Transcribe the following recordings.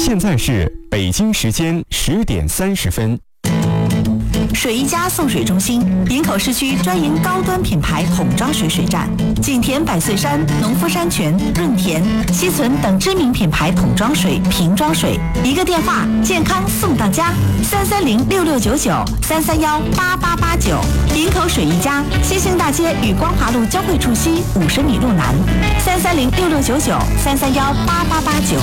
现在是北京时间10点30分。 水一家送水中心，营口市区专营高端品牌桶装水水站，景田百岁山、农夫山泉、润田、西存等知名品牌桶装水、瓶装水，一个电话，健康送到家，3306699，3318889。营口水一家，西兴大街与光华路交汇处西50米路南，3306699，3318889。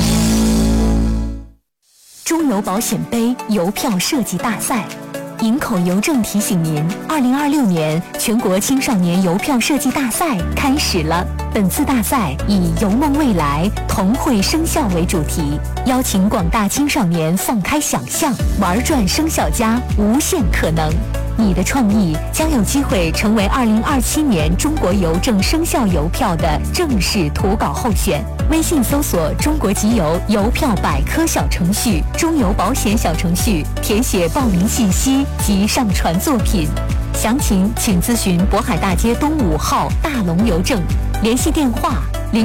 中邮保险杯邮票设计大赛。营口邮政提醒您，2026年全国青少年邮票设计大赛开始了。本次大赛以“邮梦未来，同绘生肖”为主题，邀请广大青少年放开想象，玩转生肖家，无限可能。你的创意将有机会成为2027年中国邮政生肖邮票的正式图稿候选。微信搜索中国集邮邮票百科小程序、中邮保险小程序，填写报名信息及上传作品。详情请咨询渤海大街东5号大龙邮政，联系电话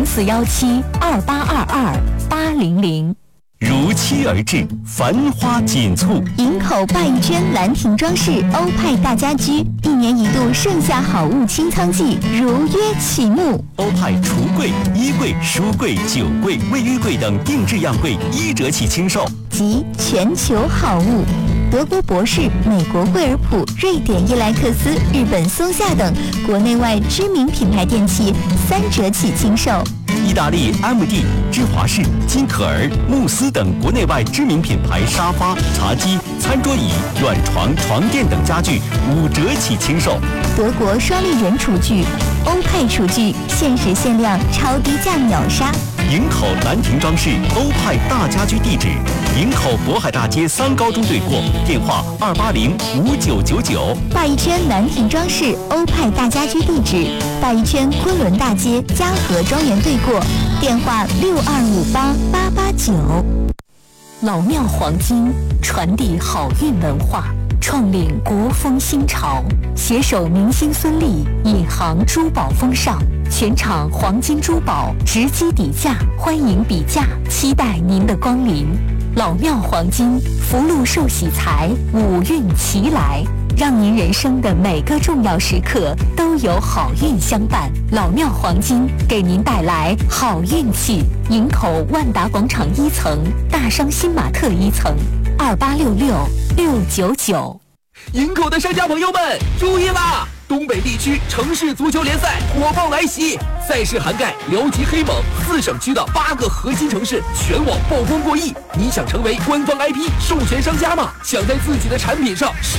04172822-800。 如期而至，繁花锦簇。 营口鲅鱼圈兰亭装饰欧派大家居1年1度盛夏好物清仓季如约启幕。 欧派橱柜、衣柜、书柜、酒柜、卫浴柜等定制样柜1折起清售， 及全球好物。德国博士、美国惠而浦、瑞典伊莱克斯、日本松下等国内外知名品牌电器3折起清售。 意大利 MD、芝华士、金可儿、慕斯等国内外知名品牌沙发、茶几、餐桌椅、软床、床垫等家具5折起清售。 德国双立人厨具、欧派厨具限时限量超低价秒杀。 营口兰亭装饰欧派大家居地址：营口渤海大街3高中对过，电话2805999。 鲅鱼圈兰亭装饰欧派大家居地址：鲅鱼圈昆仑大街嘉禾庄园对过，电话6258889。 老庙黄金传递好运文化，创领国风新潮，携手明星孙俪，引航珠宝风尚。全场黄金珠宝直击底价，欢迎比价，期待您的光临。老庙黄金，福禄寿喜财，五运齐来，让您人生的每个重要时刻都有好运相伴。老庙黄金给您带来好运气。营口万达广场1层，大商新玛特1层，2866-699。 营口的商家朋友们注意啦！东北地区城市足球联赛火爆来袭，赛事涵盖辽吉、黑蒙4省区的8个核心城市，全网曝光过亿。你想成为官方 IP 授权商家吗？想在自己的产品上